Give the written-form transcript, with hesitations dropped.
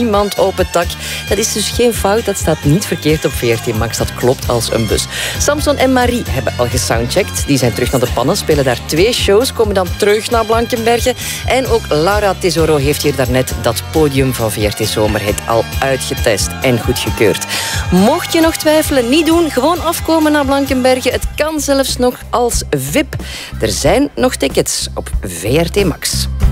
niemand op het dak. Dat is dus geen fout, dat staat niet verkeerd op VRT Max. Dat klopt als een bus. Samson en Marie hebben al gesoundcheckt. Die zijn terug naar de pannen, spelen daar 2 shows, komen dan terug naar Blankenberge. En ook Laura Tesoro heeft hier daarnet dat podium van VRT Zomerhit al uitgetest en goedgekeurd. Mocht je nog twijfelen, niet doen. Gewoon afkomen naar Blankenberge. Het kan zelfs nog als VIP. Er zijn nog tickets op VRT Max.